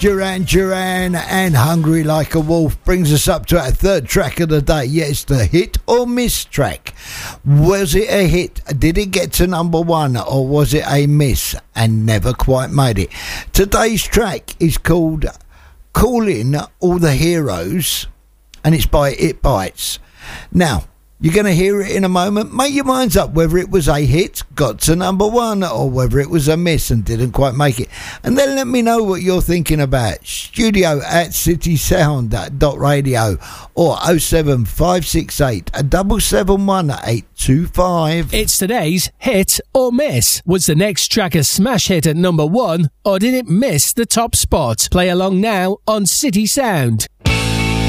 Duran Duran and Hungry Like a Wolf brings us up to our third track of the day. Yes, the hit or miss track. Was it a hit? Did it get to number one, or was it a miss and never quite made it? Today's track is called Calling All the Heroes, and it's by It Bites. Now, you're going to hear it in a moment. Make your minds up whether it was a hit, got to number one, or whether it was a miss and didn't quite make it. And then let me know what you're thinking about. studio@citysound.radio or 07568 771 825. It's today's hit or miss. Was the next track a smash hit at number one, or did it miss the top spot? Play along now on City Sound.